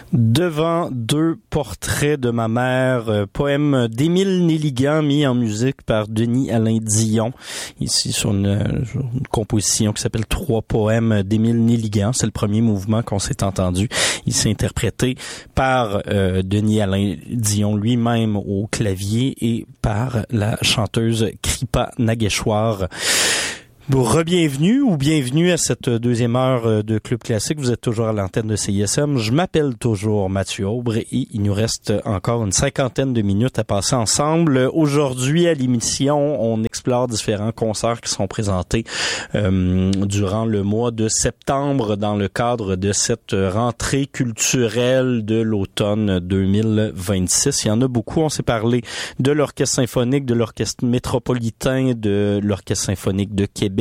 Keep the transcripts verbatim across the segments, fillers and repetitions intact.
Devant deux portraits de ma mère, euh, poème d'Émile Nelligan mis en musique par Denis-Alain Dion, ici sur une, une composition qui s'appelle Trois poèmes d'Émile Nelligan. C'est le premier mouvement qu'on s'est entendu. Il s'est interprété par euh, Denis-Alain Dion lui-même au clavier et par la chanteuse Kripa Nageshwar. Bon, re-bienvenue ou bienvenue à cette deuxième heure de Club Classique. Vous êtes toujours à l'antenne de C I S M. Je m'appelle toujours Mathieu Aubre et il nous reste encore une cinquantaine de minutes à passer ensemble. Aujourd'hui, à l'émission, on explore différents concerts qui sont présentés euh, durant le mois de septembre dans le cadre de cette rentrée culturelle de l'automne deux mille vingt-six. Il y en a beaucoup. On s'est parlé de l'Orchestre symphonique, de l'Orchestre métropolitain, de l'Orchestre symphonique de Québec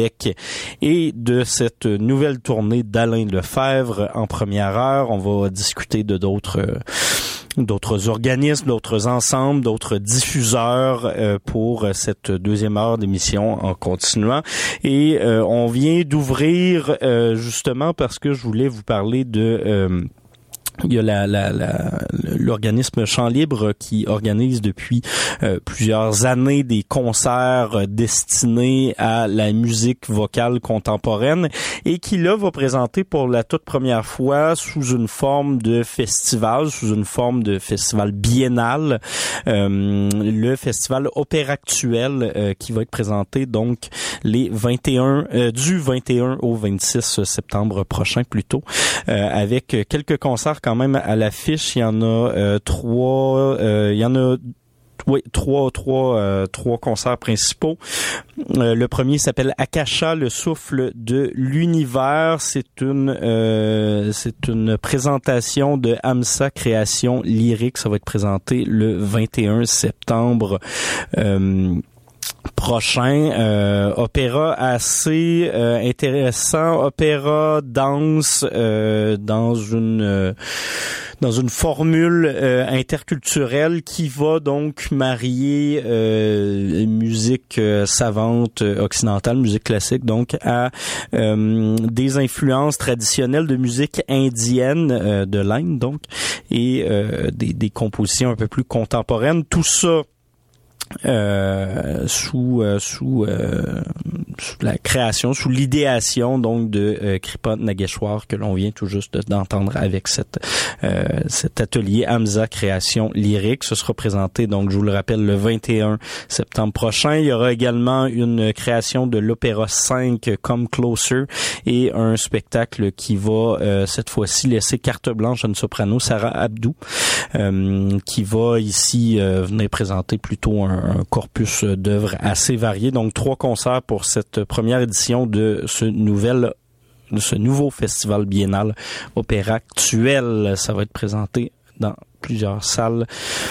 et de cette nouvelle tournée d'Alain Lefebvre en première heure. On va discuter de d'autres euh, d'autres organismes, d'autres ensembles, d'autres diffuseurs euh, pour cette deuxième heure d'émission en continuant. Et euh, on vient d'ouvrir euh, justement parce que je voulais vous parler de... Euh, Il y a la, la, la, l'organisme Chant Libre qui organise depuis euh, plusieurs années des concerts destinés à la musique vocale contemporaine et qui là va présenter pour la toute première fois sous une forme de festival, sous une forme de festival biennal, euh, le festival Opéractuel euh, qui va être présenté donc les vingt et un euh, du vingt et un au vingt-six septembre prochain plutôt, euh, avec quelques concerts quand même à l'affiche. Il y en a euh, trois, euh, il y en a oui, trois, trois, euh, trois concerts principaux. Euh, le premier s'appelle Akasha, le souffle de l'univers. C'est une, euh, c'est une présentation de Hamsa Création Lyrique. Ça va être présenté le vingt et un septembre. Euh, prochain, euh, opéra assez euh, intéressant, opéra danse euh, dans une euh, dans une formule euh, interculturelle qui va donc marier euh, musique euh, savante occidentale, musique classique donc à euh, des influences traditionnelles de musique indienne euh, de l'Inde donc et euh, des, des compositions un peu plus contemporaines. Tout ça Euh, sous euh, sous, euh, sous la création, sous l'idéation donc de euh, Kripa Nageshwar que l'on vient tout juste d'entendre avec cette euh, cet atelier Hamsa Création Lyrique. Ce sera présenté donc, je vous le rappelle, le vingt et un septembre prochain. Il y aura également une création de l'opéra cinq Come Closer et un spectacle qui va euh, cette fois-ci laisser carte blanche à une soprano, Sarah Abdou, euh, qui va ici euh, venir présenter plutôt un un corpus d'œuvres assez varié. Donc, trois concerts pour cette première édition de ce nouvel, de ce nouveau festival biennal Opéractuel. Ça va être présenté dans plusieurs salles.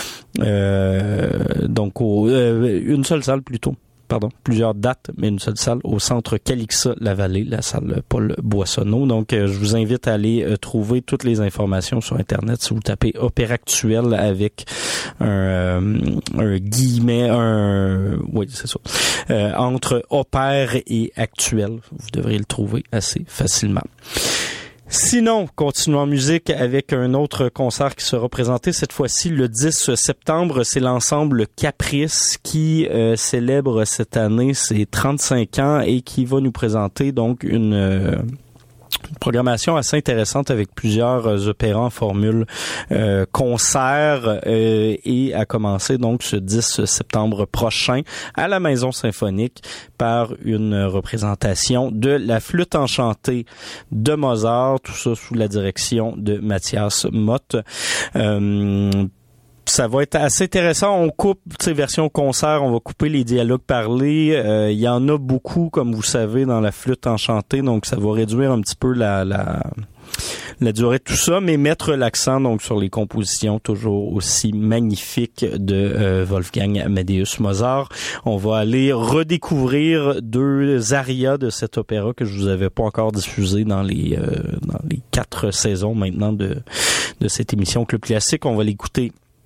Euh, donc, au, euh, une seule salle plutôt. Pardon, plusieurs dates, mais une seule salle au centre Calixa-la-Vallée, la salle Paul Boissonneau. Donc, euh, je vous invite à aller euh, trouver toutes les informations sur Internet. Si vous tapez Opéractuel avec un, euh, un guillemet, un, oui, c'est ça, euh, entre opère et actuel, vous devriez le trouver assez facilement. Sinon, continuons en musique avec un autre concert qui sera présenté cette fois-ci le dix septembre. C'est l'ensemble Caprice qui euh, célèbre cette année ses trente-cinq ans et qui va nous présenter donc une... Euh, Une programmation assez intéressante avec plusieurs euh, opéras en formule euh, concert euh, et à commencer donc ce dix septembre prochain à la Maison Symphonique par une représentation de la Flûte enchantée de Mozart, tout ça sous la direction de Mathias Mott. Euh, Ça va être assez intéressant. On coupe, tu sais, version concert, on va couper les dialogues parlés. Euh, il y en a beaucoup, comme vous savez, dans la Flûte enchantée, donc ça va réduire un petit peu la, la, la durée de tout ça, mais mettre l'accent donc sur les compositions toujours aussi magnifiques de euh, Wolfgang Amadeus Mozart. On va aller redécouvrir deux arias de cet opéra que je vous avais pas encore diffusé dans les euh, dans les quatre saisons maintenant de de cette émission Club Classique. On va l'écouter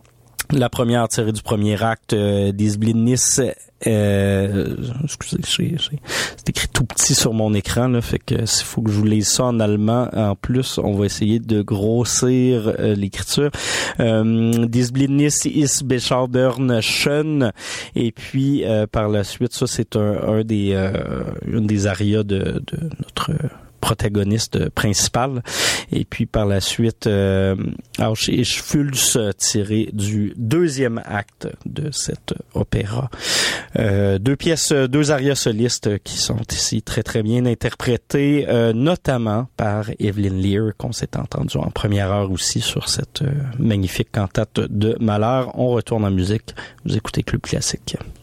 La première tirée du premier acte euh, des Blindnis. Euh, excusez, j'ai, j'ai, c'est écrit tout petit sur mon écran, là, fait que s'il faut que je vous lise ça en allemand, en plus, on va essayer de grossir euh, l'écriture. Euh, Des Blindnis ist beschaudern schön, et puis euh, par la suite, ça c'est un, un des euh, une des arias de, de notre protagoniste principal, et puis par la suite euh, Auch ich Fühl's, tiré du deuxième acte de cet opéra. Euh, deux pièces, deux arias solistes qui sont ici très très bien interprétées, euh, notamment par Evelyn Lear, qu'on s'est entendu en première heure aussi sur cette euh, magnifique cantate de Mahler. On retourne en musique, vous écoutez Club Classique.